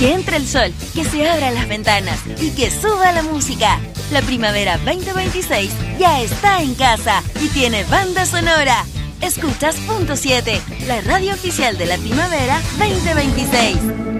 Que entre el sol, que se abran las ventanas y que suba la música. La primavera 2026 ya está en casa y tiene banda sonora. Escuchas Punto 7, la radio oficial de la primavera 2026.